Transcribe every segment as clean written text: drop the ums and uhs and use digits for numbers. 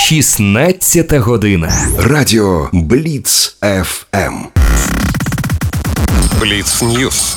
16 година. Радіо Бліц ФМ. Бліц Ньюс.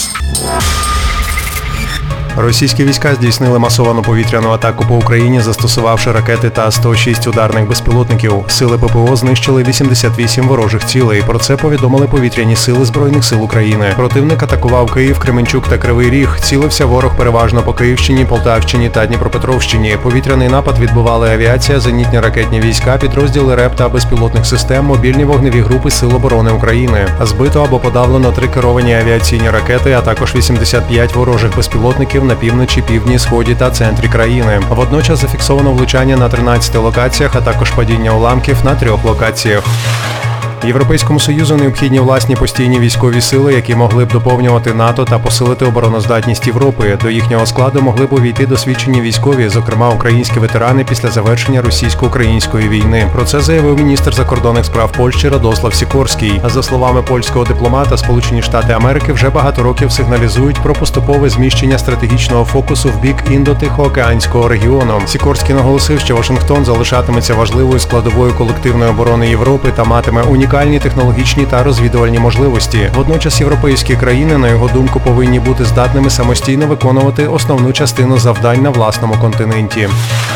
Російські війська здійснили масовану повітряну атаку по Україні, застосувавши ракети та 106 ударних безпілотників. Сили ППО знищили 88 ворожих цілей. Про це повідомили повітряні сили Збройних сил України. Противник атакував Київ, Кременчук та Кривий Ріг. Цілився ворог переважно по Київщині, Полтавщині та Дніпропетровщині. Повітряний напад відбивали авіація, зенітні ракетні війська, підрозділи РЕП та безпілотних систем, мобільні вогневі групи Сил оборони України. Збито або подавлено 3 керовані авіаційні ракети, а також 85 ворожих безпілотників на півночі, півдні, сході та центрі країни. Водночас зафіксовано влучання на 13 локаціях, а також падіння уламків на 3 локаціях. Європейському Союзу необхідні власні постійні військові сили, які могли б доповнювати НАТО та посилити обороноздатність Європи. До їхнього складу могли б увійти досвідчені військові, зокрема українські ветерани після завершення російсько-української війни. Про це заявив міністр закордонних справ Польщі Радослав Сікорський. За словами польського дипломата, Сполучені Штати Америки вже багато років сигналізують про поступове зміщення стратегічного фокусу в бік Індо-Тихоокеанського регіону. Сікорський наголосив, що Вашингтон залишатиметься важливою складовою колективної оборони Європи та матиме унікальні технологічні та розвідувальні можливості. Водночас європейські країни, на його думку, повинні бути здатними самостійно виконувати основну частину завдань на власному континенті.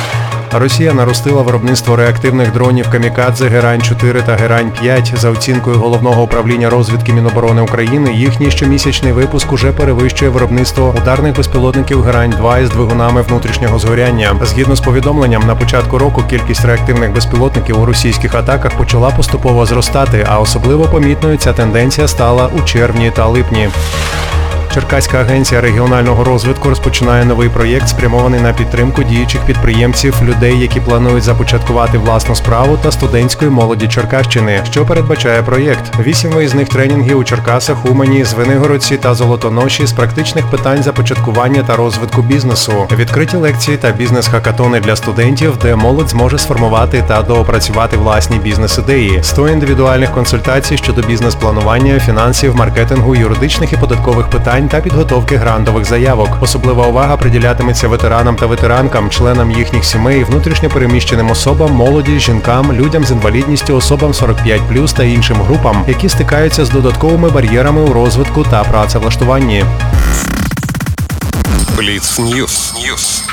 Росія наростила виробництво реактивних дронів «Камікадзе», «Герань-4» та «Герань-5». За оцінкою Головного управління розвідки Міноборони України, їхній щомісячний випуск уже перевищує виробництво ударних безпілотників «Герань-2» із двигунами внутрішнього згоряння. Згідно з повідомленням, на початку року кількість реактивних безпілотників у російських атаках почала поступово зростати, а особливо помітною ця тенденція стала у червні та липні. Черкаська агенція регіонального розвитку розпочинає новий проєкт, спрямований на підтримку діючих підприємців, людей, які планують започаткувати власну справу, та студентської молоді Черкащини. Що передбачає проєкт? 8 виїзних тренінгів у Черкасах, Умані, Звенигородці та Золотоноші з практичних питань започаткування та розвитку бізнесу. Відкриті лекції та бізнес-хакатони для студентів, де молодь зможе сформувати та доопрацювати власні бізнес-ідеї. 100 індивідуальних консультацій щодо бізнес-планування, фінансів, маркетингу, юридичних і податкових питань та підготовки грантових заявок. Особлива увага приділятиметься ветеранам та ветеранкам, членам їхніх сімей, внутрішньо переміщеним особам, молоді, жінкам, людям з інвалідністю, особам 45+, та іншим групам, які стикаються з додатковими бар'єрами у розвитку та працевлаштуванні. Бліц Ньюс.